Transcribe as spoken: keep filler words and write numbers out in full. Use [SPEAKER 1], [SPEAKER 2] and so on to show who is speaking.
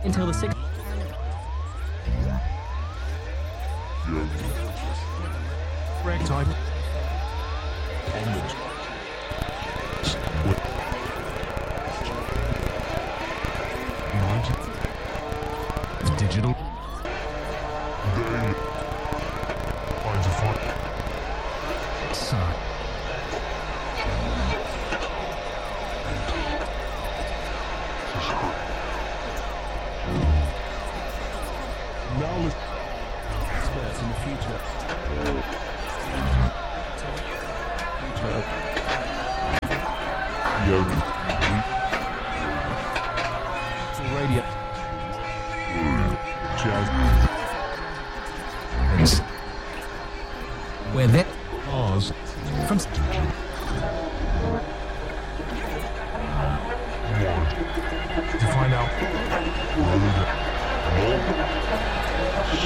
[SPEAKER 1] until the sixth.
[SPEAKER 2] Time. Digital. Son.
[SPEAKER 3] Now let's experts in the future. Radio.
[SPEAKER 2] Jazz.
[SPEAKER 1] Where that
[SPEAKER 2] Oz.
[SPEAKER 1] from
[SPEAKER 2] To find out.